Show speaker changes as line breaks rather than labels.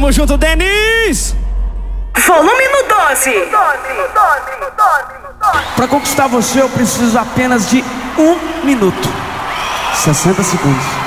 Tamo junto, Denis!
Volume no 12.
Pra conquistar você eu preciso apenas de 1 minuto 60 segundos.